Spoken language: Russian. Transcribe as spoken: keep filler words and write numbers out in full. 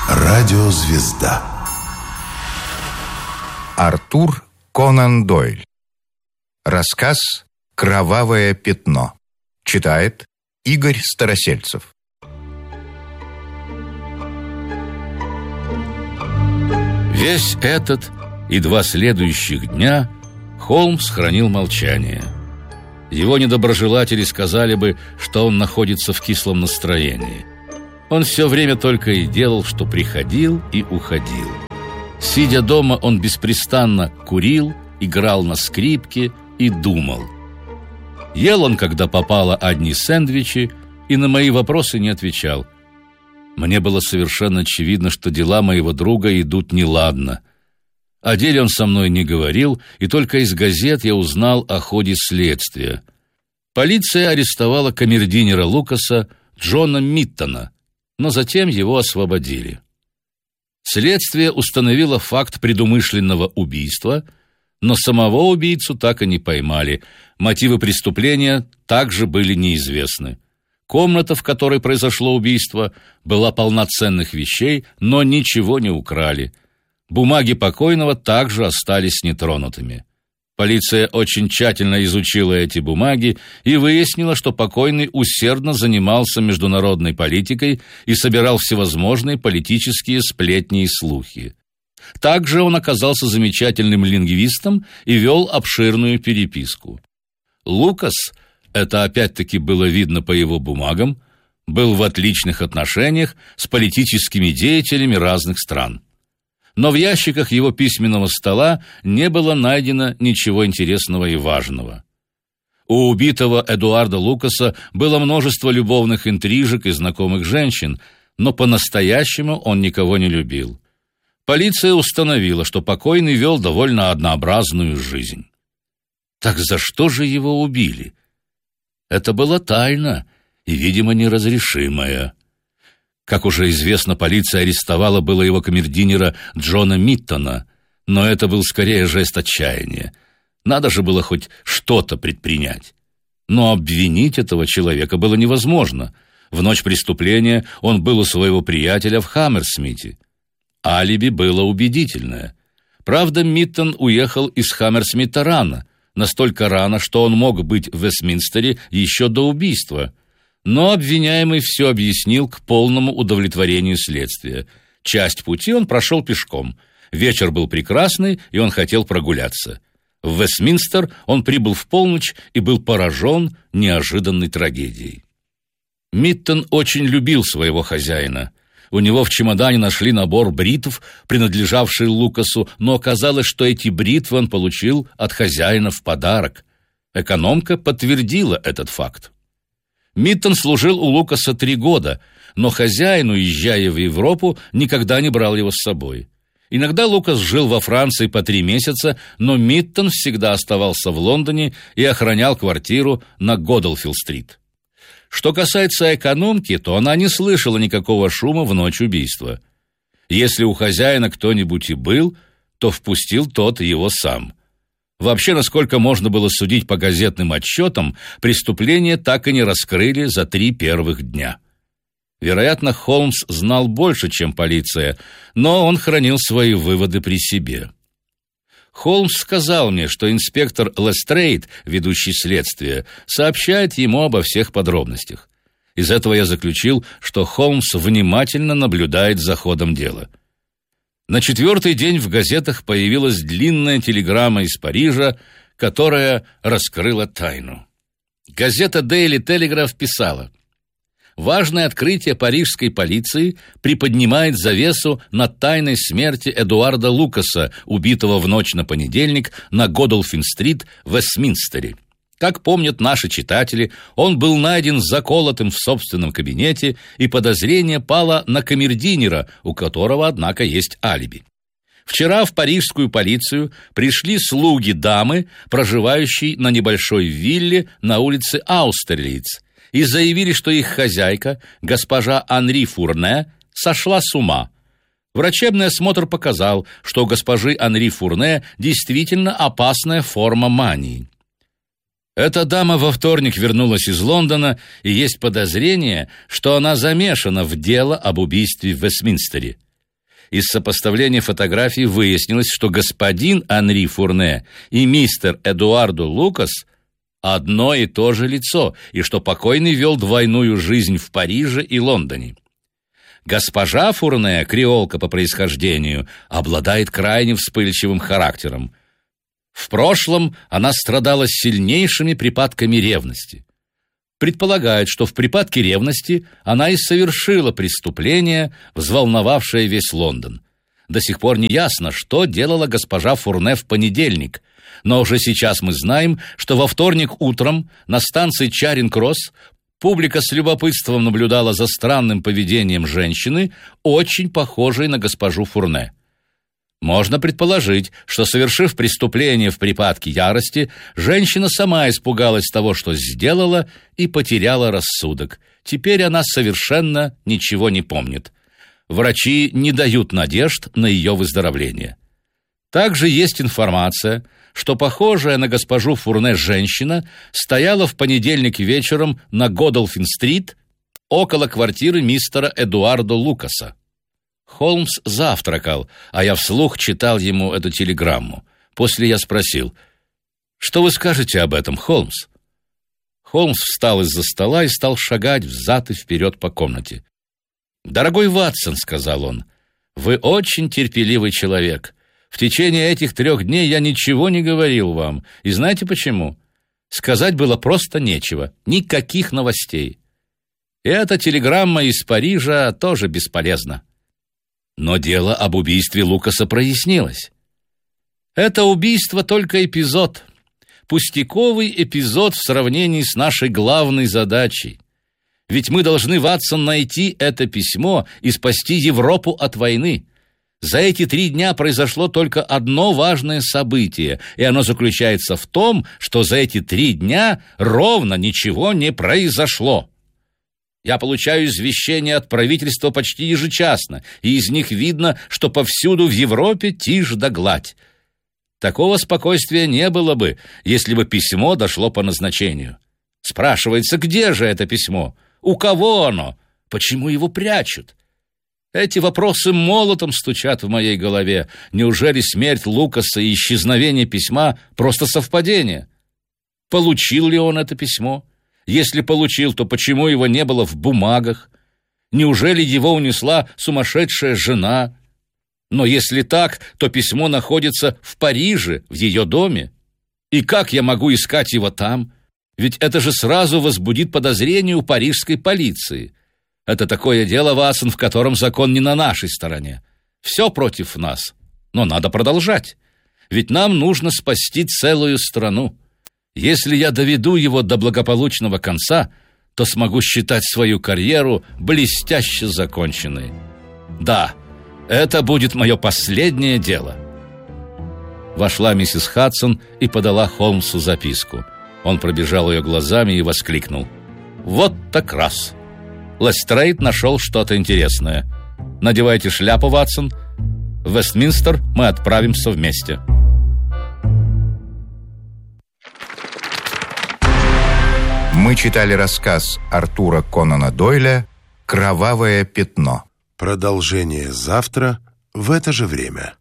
Радиозвезда. Артур Конан Дойль. Рассказ «Кровавое пятно». Читает Игорь Старосельцев. Весь этот и два следующих дня Холмс хранил молчание. Его недоброжелатели сказали бы, что он находится в кислом настроении. Он все время только и делал, что приходил и уходил. Сидя дома, он беспрестанно курил, играл на скрипке и думал. Ел он, когда попало, одни сэндвичи, и на мои вопросы не отвечал. Мне было совершенно очевидно, что дела моего друга идут неладно. О деле он со мной не говорил, и только из газет я узнал о ходе следствия. Полиция арестовала камердинера Лукаса Джона Миттона, но затем его освободили. Следствие установило факт предумышленного убийства, но самого убийцу так и не поймали. Мотивы преступления также были неизвестны. Комната, в которой произошло убийство, была полна ценных вещей, но ничего не украли. Бумаги покойного также остались нетронутыми. Полиция очень тщательно изучила эти бумаги и выяснила, что покойный усердно занимался международной политикой и собирал всевозможные политические сплетни и слухи. Также он оказался замечательным лингвистом и вел обширную переписку. Лукас, это опять-таки было видно по его бумагам, был в отличных отношениях с политическими деятелями разных стран. Но в ящиках его письменного стола не было найдено ничего интересного и важного. У убитого Эдуарда Лукаса было множество любовных интрижек и знакомых женщин, но по-настоящему он никого не любил. Полиция установила, что покойный вел довольно однообразную жизнь. Так за что же его убили? Это была тайна и, видимо, неразрешимая. Как уже известно, полиция арестовала было его камердинера Джона Миттона, но это был скорее жест отчаяния. Надо же было хоть что-то предпринять. Но обвинить этого человека было невозможно. В ночь преступления он был у своего приятеля в Хаммерсмите. Алиби было убедительное. Правда, Миттон уехал из Хаммерсмита рано, настолько рано, что он мог быть в Вестминстере еще до убийства. Но обвиняемый все объяснил к полному удовлетворению следствия. Часть пути он прошел пешком. Вечер был прекрасный, и он хотел прогуляться. В Вестминстер он прибыл в полночь и был поражен неожиданной трагедией. Миттон очень любил своего хозяина. У него в чемодане нашли набор бритв, принадлежавший Лукасу, но оказалось, что эти бритвы он получил от хозяина в подарок. Экономка подтвердила этот факт. Миттон служил у Лукаса три года, но хозяин, уезжая в Европу, никогда не брал его с собой. Иногда Лукас жил во Франции по три месяца, но Миттон всегда оставался в Лондоне и охранял квартиру на Годолфилл-стрит. Что касается экономки, то она не слышала никакого шума в ночь убийства. Если у хозяина кто-нибудь и был, то впустил тот его сам. Вообще, насколько можно было судить по газетным отчетам, преступление так и не раскрыли за три первых дня. Вероятно, Холмс знал больше, чем полиция, но он хранил свои выводы при себе. Холмс сказал мне, что инспектор Лестрейд, ведущий следствие, сообщает ему обо всех подробностях. Из этого я заключил, что Холмс внимательно наблюдает за ходом дела. На четвертый день в газетах появилась длинная телеграмма из Парижа, которая раскрыла тайну. Газета Daily Telegraph писала: «Важное открытие парижской полиции приподнимает завесу над тайной смерти Эдуарда Лукаса, убитого в ночь на понедельник на Годолфин-стрит в Вестминстере. Как помнят наши читатели, он был найден заколотым в собственном кабинете, и подозрение пало на камердинера, у которого, однако, есть алиби. Вчера в парижскую полицию пришли слуги дамы, проживающей на небольшой вилле на улице Аустерлиц, и заявили, что их хозяйка, госпожа Анри Фурне, сошла с ума. Врачебный осмотр показал, что у госпожи Анри Фурне действительно опасная форма мании. Эта дама во вторник вернулась из Лондона, и есть подозрение, что она замешана в дело об убийстве в Вестминстере. Из сопоставления фотографий выяснилось, что господин Анри Фурне и мистер Эдуардо Лукас одно и то же лицо, и что покойный вел двойную жизнь в Париже и Лондоне. Госпожа Фурне, креолка по происхождению, обладает крайне вспыльчивым характером. В прошлом она страдала сильнейшими припадками ревности. Предполагают, что в припадке ревности она и совершила преступление, взволновавшее весь Лондон. До сих пор не ясно, что делала госпожа Фурне в понедельник, но уже сейчас мы знаем, что во вторник утром на станции Чаринг-Кросс публика с любопытством наблюдала за странным поведением женщины, очень похожей на госпожу Фурне. Можно предположить, что, совершив преступление в припадке ярости, женщина сама испугалась того, что сделала, и потеряла рассудок. Теперь она совершенно ничего не помнит. Врачи не дают надежд на ее выздоровление. Также есть информация, что похожая на госпожу Фурне женщина стояла в понедельник вечером на Годолфин-стрит около квартиры мистера Эдуардо Лукаса. Холмс завтракал, а я вслух читал ему эту телеграмму. После я спросил: «Что вы скажете об этом, Холмс?» Холмс встал из-за стола и стал шагать взад и вперед по комнате. «Дорогой Ватсон», — сказал он, — «вы очень терпеливый человек. В течение этих трех дней я ничего не говорил вам. И знаете почему? Сказать было просто нечего, никаких новостей. И эта телеграмма из Парижа тоже бесполезна». Но дело об убийстве Лукаса прояснилось. Это убийство только эпизод, пустяковый эпизод в сравнении с нашей главной задачей. Ведь мы должны, Ватсон, найти это письмо и спасти Европу от войны. За эти три дня произошло только одно важное событие, и оно заключается в том, что за эти три дня ровно ничего не произошло. Я получаю извещения от правительства почти ежечасно, и из них видно, что повсюду в Европе тишь да гладь. Такого спокойствия не было бы, если бы письмо дошло по назначению. Спрашивается, где же это письмо? У кого оно? Почему его прячут? Эти вопросы молотом стучат в моей голове. Неужели смерть Лукаса и исчезновение письма просто совпадение? Получил ли он это письмо? Если получил, то почему его не было в бумагах? Неужели его унесла сумасшедшая жена? Но если так, то письмо находится в Париже, в ее доме. И как я могу искать его там? Ведь это же сразу возбудит подозрение у парижской полиции. Это такое дело, Ватсон, в котором закон не на нашей стороне. Все против нас. Но надо продолжать. Ведь нам нужно спасти целую страну. Если я доведу его до благополучного конца, то смогу считать свою карьеру блестяще законченной. Да, это будет мое последнее дело. Вошла миссис Хадсон и подала Холмсу записку. Он пробежал ее глазами и воскликнул: «Вот так раз! Лестрейд нашел что-то интересное. Надевайте шляпу, Ватсон. В Вестминстер мы отправимся вместе». Мы читали рассказ Артура Конана Дойля «Кровавое пятно». Продолжение завтра в это же время.